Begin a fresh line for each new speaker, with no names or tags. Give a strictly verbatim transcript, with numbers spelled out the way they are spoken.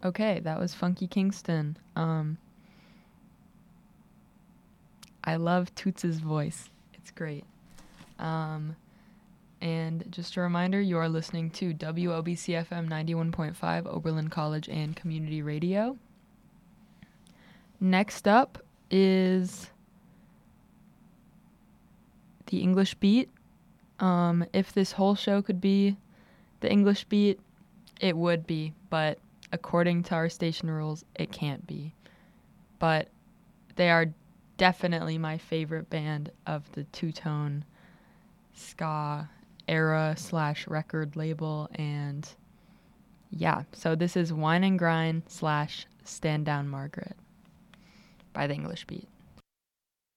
Okay, that was Funky Kingston. Um, I love Toots' voice. It's great. Um, and just a reminder, you are listening to W O B C F M ninety-one point five, Oberlin College and Community Radio. Next up is the English Beat. Um, if this whole show could be the English Beat, it would be, but according to our station rules, it can't be. But they are definitely my favorite band of the two-tone ska era slash record label, and yeah, so this is Wine and Grind slash Stand Down Margaret by the English Beat.